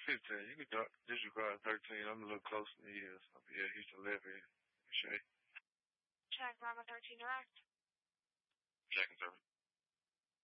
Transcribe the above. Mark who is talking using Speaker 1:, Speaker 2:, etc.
Speaker 1: 15. You can disregard 13. I'm a little closer than he is. Yeah, he's 11. Shay.
Speaker 2: Check Bravo 13 direct.
Speaker 1: Checking, sir.